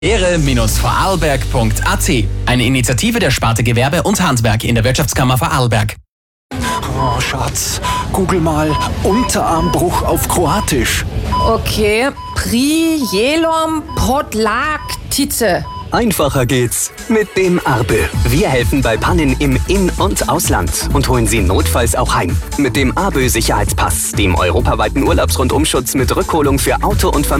Ehre-vorarlberg.at. Eine Initiative der Sparte Gewerbe und Handwerk in der Wirtschaftskammer Vorarlberg. Oh, Schatz, google mal Unterarmbruch auf Kroatisch. Okay, Prijelom Podlaktice. Einfacher geht's mit dem ARBE. Wir helfen bei Pannen im In- und Ausland und holen Sie notfalls auch heim. Mit dem ARBE Sicherheitspass, dem europaweiten Urlaubsrundumschutz mit Rückholung für Auto und Familie.